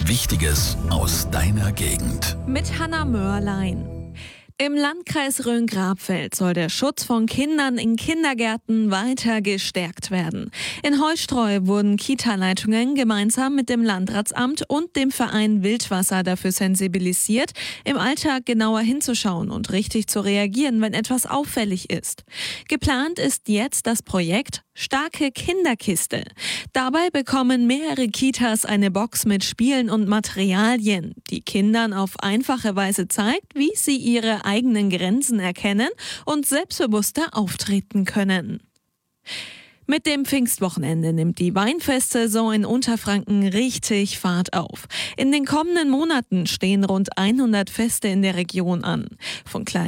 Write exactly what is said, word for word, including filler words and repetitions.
Wichtiges aus deiner Gegend. Mit Hanna Mörlein. Im Landkreis Rhön-Grabfeld soll der Schutz von Kindern in Kindergärten weiter gestärkt werden. In Heustreu wurden Kita-Leitungen gemeinsam mit dem Landratsamt und dem Verein Wildwasser dafür sensibilisiert, im Alltag genauer hinzuschauen und richtig zu reagieren, wenn etwas auffällig ist. Geplant ist jetzt das Projekt Starke Kinderkiste. Dabei bekommen mehrere Kitas eine Box mit Spielen und Materialien, die Kindern auf einfache Weise zeigt, wie sie ihre eigenen Grenzen erkennen und selbstbewusster auftreten können. Mit dem Pfingstwochenende nimmt die Weinfestsaison in Unterfranken richtig Fahrt auf. In den kommenden Monaten stehen rund hundert Feste in der Region an. Von kleinen